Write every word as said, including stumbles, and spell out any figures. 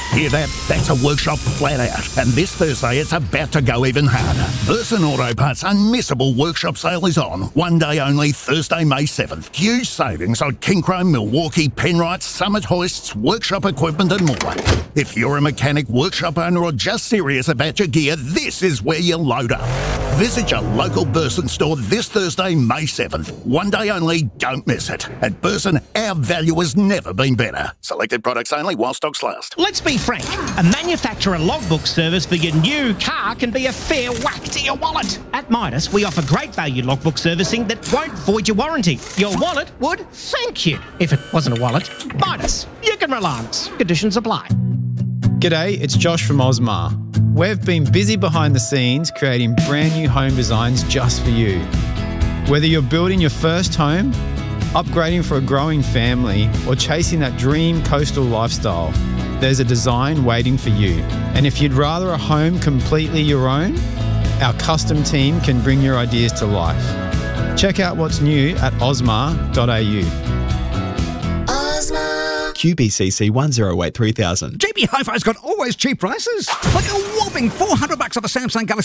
Hear that? That's a workshop flat out. And this Thursday, it's about to go even harder. Burson Auto Parts' unmissable workshop sale is on. One day only, Thursday, May seventh. Huge savings on King Chrome, Milwaukee, Penrites, Summit hoists, workshop equipment and more. If you're a mechanic, workshop owner or just serious about your gear, this is where you load up. Visit your local Burson store this Thursday, May seventh. One day only, don't miss it. At Burson, our value has never been better. Selected products only while stocks last. Let's be frank, a manufacturer logbook service for your new car can be a fair whack to your wallet. At Midas, we offer great value logbook servicing that won't void your warranty. Your wallet would thank you. If it wasn't a wallet, Midas, you can relax. Conditions apply. G'day, it's Josh from Osmar. We've been busy behind the scenes creating brand new home designs just for you. Whether you're building your first home, upgrading for a growing family, or chasing that dream coastal lifestyle, there's a design waiting for you. And if you'd rather a home completely your own, our custom team can bring your ideas to life. Check out what's new at osmar dot a u. Q B C C one zero eight three thousand. J B Hi-Fi's got always cheap prices. Like a whopping four hundred bucks off a Samsung Galaxy